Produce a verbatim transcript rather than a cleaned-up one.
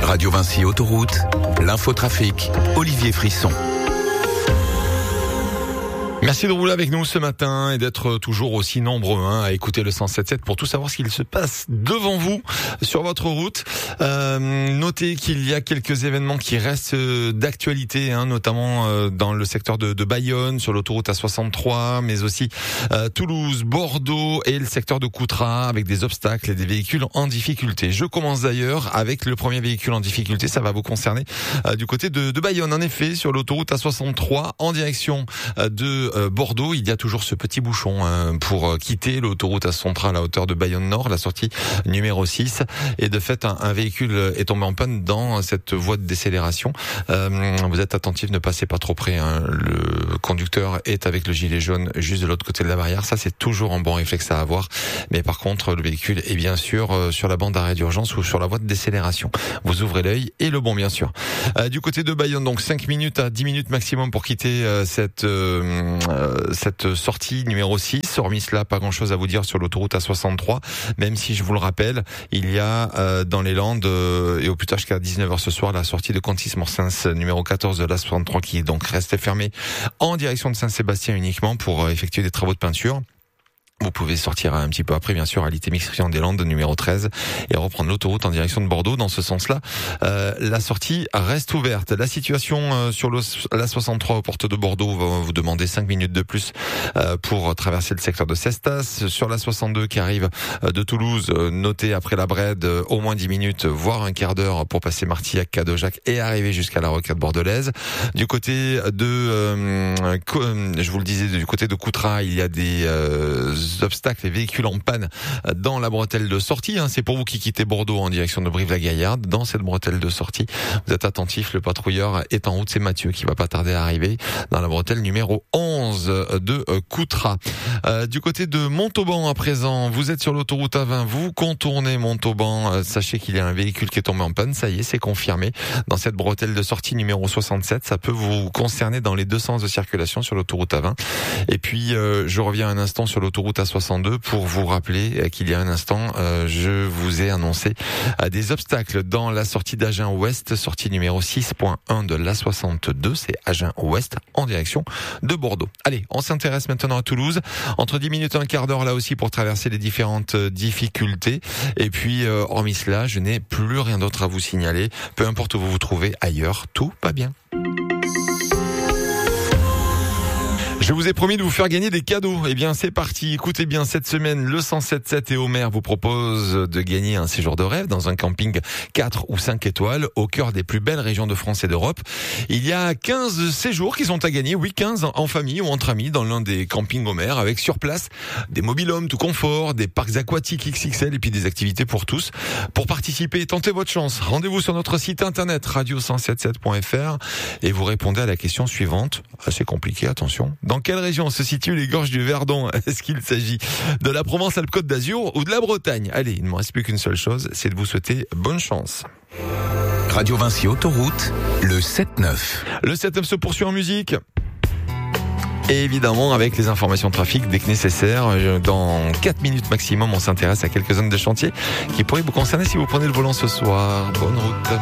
Radio Vinci Autoroute, l'infotrafic, Olivier Frisson. Merci de rouler avec nous ce matin et d'être toujours aussi nombreux hein, à écouter le cent sept sept pour tout savoir ce qu'il se passe devant vous sur votre route. Euh, notez qu'il y a quelques événements qui restent d'actualité, hein, notamment euh, dans le secteur de, de Bayonne, sur l'autoroute A soixante-trois, mais aussi euh, Toulouse, Bordeaux et le secteur de Coutras avec des obstacles et des véhicules en difficulté. Je commence d'ailleurs avec le premier véhicule en difficulté, ça va vous concerner euh, du côté de, de Bayonne. En effet, sur l'autoroute A soixante-trois, en direction euh, de Bordeaux, il y a toujours ce petit bouchon hein, pour quitter l'autoroute A soixante-trois à la hauteur de Bayonne Nord, la sortie numéro six. Et de fait, un, un véhicule est tombé en panne dans cette voie de décélération. Euh, vous êtes attentif, ne passez pas trop près. Hein. Le conducteur est avec le gilet jaune juste de l'autre côté de la barrière. Ça, c'est toujours un bon réflexe à avoir. Mais par contre, le véhicule est bien sûr euh, sur la bande d'arrêt d'urgence ou sur la voie de décélération. Vous ouvrez l'œil et le bon, bien sûr. Euh, du côté de Bayonne, donc cinq minutes à dix minutes maximum pour quitter euh, cette... Euh, Euh, cette sortie numéro six. Hormis cela, pas grand chose à vous dire sur l'autoroute A soixante-trois, même si je vous le rappelle, il y a euh, dans les Landes euh, et au plus tard jusqu'à dix-neuf heures ce soir la sortie de Contis-Morsens numéro quatorze de l'A soixante-trois qui est donc restée fermée en direction de Saint-Sébastien uniquement pour euh, effectuer des travaux de peinture. Vous pouvez sortir un petit peu après, bien sûr, à l'Itémix des Landes, numéro treize, et reprendre l'autoroute en direction de Bordeaux. Dans ce sens-là, euh, la sortie reste ouverte. La situation euh, sur le, l'A soixante-trois aux portes de Bordeaux va vous demander cinq minutes de plus euh, pour traverser le secteur de Cestas. Sur l'A soixante-deux qui arrive euh, de Toulouse, euh, notez après la Brède, euh, au moins dix minutes, voire un quart d'heure pour passer Martillac, Cadojac et arriver jusqu'à la rocade bordelaise. Du côté de, euh, je vous le disais, du côté de Coutras, il y a des... Euh, obstacles et véhicules en panne dans la bretelle de sortie. C'est pour vous qui quittez Bordeaux en direction de Brive-la-Gaillarde. Dans cette bretelle de sortie, vous êtes attentif, le patrouilleur est en route, c'est Mathieu qui va pas tarder à arriver dans la bretelle numéro onze de Coutras. Euh, du côté de Montauban à présent, vous êtes sur l'autoroute A vingt, vous contournez Montauban, euh, sachez qu'il y a un véhicule qui est tombé en panne, ça y est, c'est confirmé. Dans cette bretelle de sortie numéro soixante-sept, ça peut vous concerner dans les deux sens de circulation sur l'autoroute A vingt. Et puis, euh, je reviens un instant sur l'autoroute A soixante-deux pour vous rappeler qu'il y a un instant, euh, je vous ai annoncé euh, des obstacles dans la sortie d'Agen Ouest, sortie numéro six point un de l'A soixante-deux, c'est Agen Ouest en direction de Bordeaux. Allez, on s'intéresse maintenant à Toulouse, entre dix minutes et un quart d'heure là aussi pour traverser les différentes difficultés. Et puis, euh, hormis cela, je n'ai plus rien d'autre à vous signaler. Peu importe où vous vous trouvez ailleurs, tout va bien. Je vous ai promis de vous faire gagner des cadeaux. Eh bien, c'est parti. Écoutez bien, cette semaine, le cent sept sept et Homer vous propose de gagner un séjour de rêve dans un camping quatre ou cinq étoiles au cœur des plus belles régions de France et d'Europe. Il y a quinze séjours qui sont à gagner, oui, quinze en famille ou entre amis dans l'un des campings Homer avec sur place des mobil-homes tout confort, des parcs aquatiques X X L et puis des activités pour tous. Pour participer, tentez votre chance. Rendez-vous sur notre site internet radio cent soixante-sept point f r et vous répondez à la question suivante. Assez compliqué, attention. Dans quelle région se situent les gorges du Verdon? Est-ce qu'il s'agit de la Provence-Alpes-Côte d'Azur ou de la Bretagne? Allez, il ne me reste plus qu'une seule chose, c'est de vous souhaiter bonne chance. Radio Vinci Autoroute, le sept neuf. Le sept neuf se poursuit en musique. Et évidemment, avec les informations trafic dès que nécessaire, dans quatre minutes maximum, on s'intéresse à quelques zones de chantier qui pourraient vous concerner si vous prenez le volant ce soir. Bonne route.